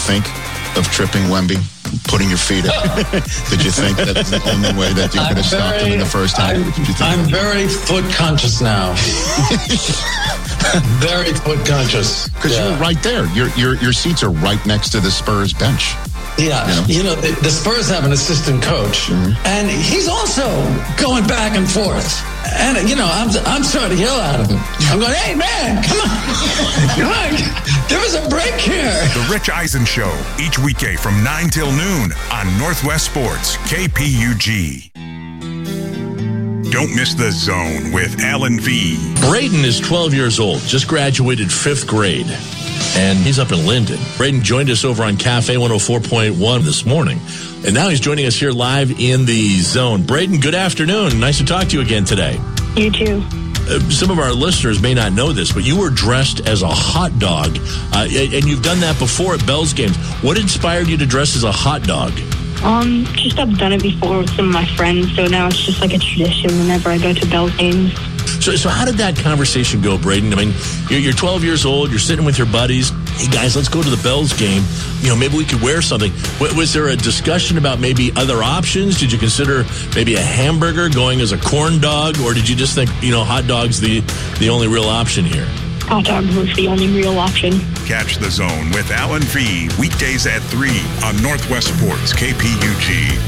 think of tripping Wemby, putting your feet up? Did you think that was the only way that you could have stopped him in the first half? I'm very foot conscious now. Very foot conscious. Because you're right there. Your seats are right next to the Spurs bench. Yeah, the Spurs have an assistant coach, and he's also going back and forth. And, I'm starting to yell at him. I'm going, hey, man, come on, give us a break here. The Rich Eisen Show, each weekday from 9 till noon on Northwest Sports, KPUG. Don't miss The Zone with Alan V. Braden is 12 years old, just graduated 5th grade. And he's up in Linden. Braden joined us over on Cafe 104.1 this morning. And now he's joining us here live in the Zone. Braden, good afternoon. Nice to talk to you again today. You too. Some of our listeners may not know this, but you were dressed as a hot dog. And you've done that before at Bell's games. What inspired you to dress as a hot dog? Just I've done it before with some of my friends, so now it's just like a tradition whenever I go to Bell's games. So how did that conversation go, Braden? I mean, you're 12 years old, you're sitting with your buddies. Hey, guys, let's go to the Bells game. Maybe we could wear something. Was there a discussion about maybe other options? Did you consider maybe a hamburger going as a corn dog? Or did you just think, hot dog's the only real option here? Hot dog was the only real option. Catch The Zone with Alan V. weekdays at 3 on Northwest Sports, KPUG.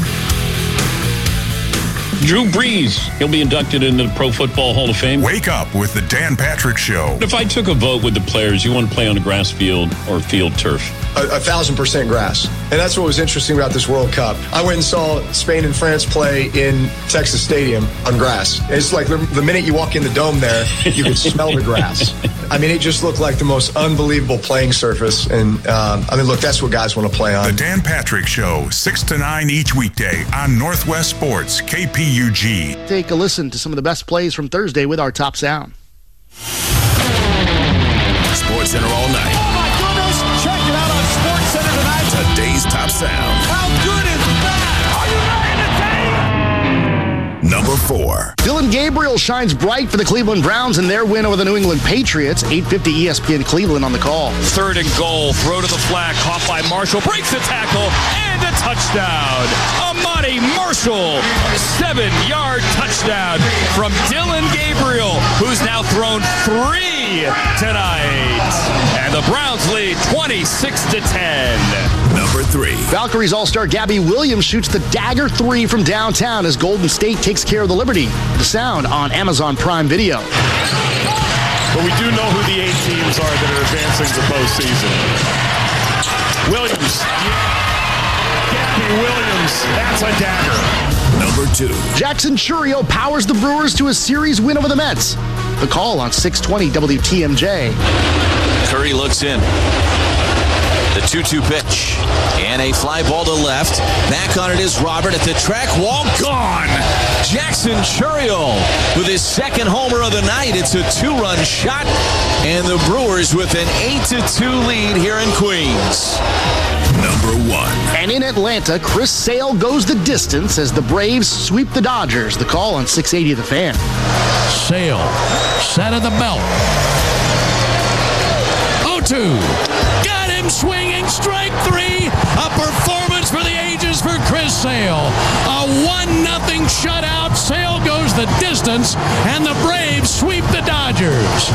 Drew Brees, he'll be inducted into the Pro Football Hall of Fame. Wake up with the Dan Patrick Show. If I took a vote with the players, you want to play on a grass field or field turf? 1,000% grass. And that's what was interesting about this World Cup. I went and saw Spain and France play in Texas Stadium on grass. It's like the minute you walk in the dome there, you can smell the grass. I mean, it just looked like the most unbelievable playing surface. And, look, that's what guys want to play on. The Dan Patrick Show, 6 to 9 each weekday on Northwest Sports, KPUG. Take a listen to some of the best plays from Thursday with our top sound. Sports Center all night. Oh, my goodness. Check it out on Sports Center tonight. Today's top sound. How good is that? Are you ready to take? Number 4. Dillon Gabriel shines bright for the Cleveland Browns in their win over the New England Patriots. 8:50 ESPN Cleveland on the call. 3rd and goal. Throw to the flat. Caught by Marshall. Breaks the tackle. And a touchdown. Amani Marshall. 7-yard touchdown from Dillon Gabriel, who's now thrown 3 tonight. And the Browns lead 26-10. Number 3. Valkyries All-Star Gabby Williams shoots the dagger 3 from downtown as Golden State takes care of the Liberty. The sound on Amazon Prime Video. But we do know who the 8 teams are that are advancing to postseason. Williams. Gabby Williams. That's a dagger. Number 2. Jackson Chourio powers the Brewers to a series win over the Mets. The call on 620 WTMJ. Curry looks in. The 2-2 pitch. And a fly ball to left. Back on it is Robert at the track wall. Gone! Jackson Chourio with his 2nd homer of the night. It's a 2-run shot. And the Brewers with an 8-2 lead here in Queens. Number 1. And in Atlanta, Chris Sale goes the distance as the Braves sweep the Dodgers. The call on 680 The Fan. Sale, set of the belt. 0-2. Got him swinging, strike 3. A performance for the ages for Chris Sale. A 1-0 shutout. Sale goes the distance, and the Braves sweep the Dodgers.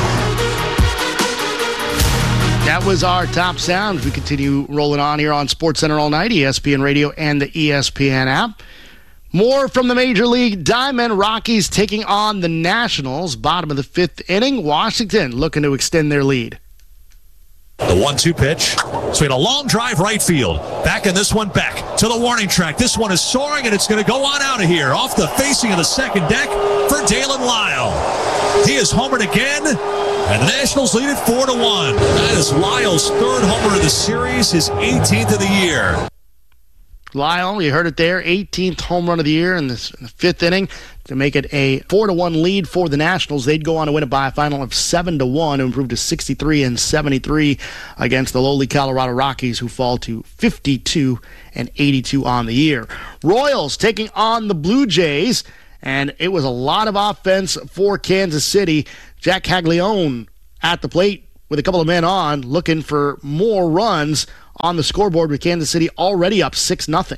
That was our top sound. We continue rolling on here on SportsCenter all night, ESPN Radio and the ESPN app. More from the Major League. Diamond Rockies taking on the Nationals. Bottom of the 5th inning. Washington looking to extend their lead. The 1-2 pitch. So we had a long drive right field. Back in this one, back to the warning track. This one is soaring, and it's going to go on out of here. Off the facing of the second deck for Dalen Lyle. He is homered again, and the Nationals lead it 4-1. That is Lyle's 3rd homer of the series, his 18th of the year. Lyle, you heard it there, 18th home run of the year in the 5th inning to make it a 4-1 lead for the Nationals. They'd go on to win it by a final of 7-1 to improve to 63-73 against the lowly Colorado Rockies, who fall to 52-82 on the year. Royals taking on the Blue Jays, and it was a lot of offense for Kansas City. Jack Caglione at the plate with a couple of men on, looking for more runs on the scoreboard with Kansas City already up 6-0.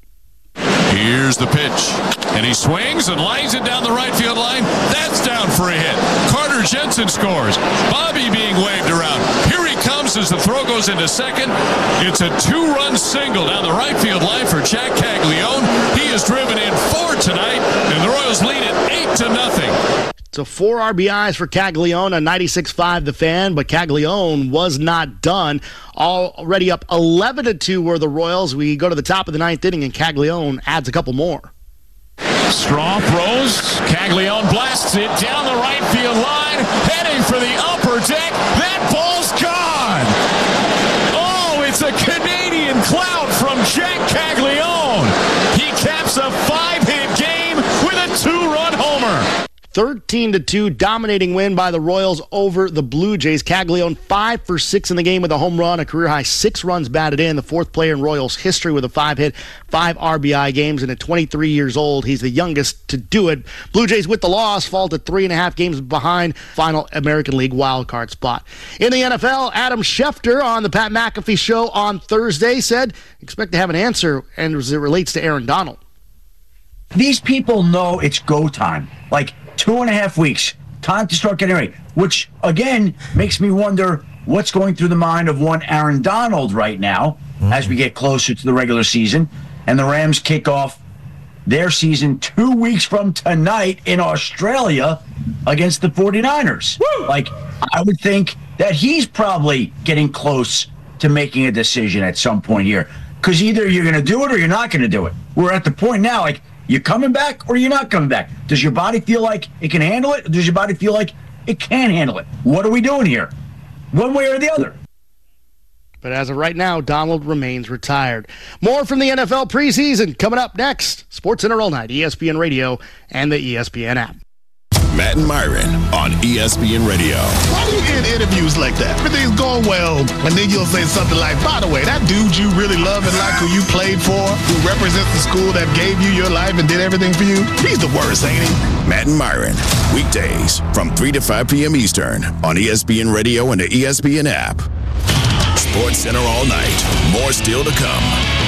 Here's the pitch, and he swings and lines it down the right field line. That's down for a hit. Carter Jensen scores. Bobby being waved around. Here he comes as the throw goes into second. It's a 2-run single down the right field line for Jack Caglione. He is driven in 4 tonight, and the Royals lead it 8-0. So 4 RBIs for Caglione on 96.5 The Fan, but Caglione was not done. Already up 11-2 were the Royals. We go to the top of the 9th inning, and Caglione adds a couple more. Straw throws. Caglione blasts it down the right field line, heading for the upper deck. That ball's gone. Oh, it's a Canadian clout from Jack Caglione. He caps a 5-hit game with a 2-run homer. 13-2 dominating win by the Royals over the Blue Jays. Caglione 5 for 6 in the game with a home run, a career-high 6 runs batted in, the 4th player in Royals history with a 5-hit, 5 RBI games, and at 23 years old, he's the youngest to do it. Blue Jays with the loss fall to 3.5 games behind final American League wildcard spot. In the NFL, Adam Schefter on the Pat McAfee Show on Thursday said, expect to have an answer and as it relates to Aaron Donald. These people know it's go time. Like, 2.5 weeks, time to start getting ready, which, again, makes me wonder what's going through the mind of one Aaron Donald right now as we get closer to the regular season, and the Rams kick off their season 2 weeks from tonight in Australia against the 49ers. Woo! Like, I would think that he's probably getting close to making a decision at some point here, because either you're going to do it or you're not going to do it. We're at the point now, like, you coming back or you're not coming back? Does your body feel like it can handle it? Or does your body feel like it can't handle it? What are we doing here? One way or the other. But as of right now, Donald remains retired. More from the NFL preseason coming up next. SportsCenter All Night, ESPN Radio, and the ESPN app. Matt and Myron on ESPN Radio. Why do you end interviews like that? Everything's going well, and then you'll say something like, by the way, that dude you really love and like who you played for, who represents the school that gave you your life and did everything for you, he's the worst, ain't he? Matt and Myron, weekdays from 3 to 5 p.m. Eastern on ESPN Radio and the ESPN app. SportsCenter All Night. More still to come.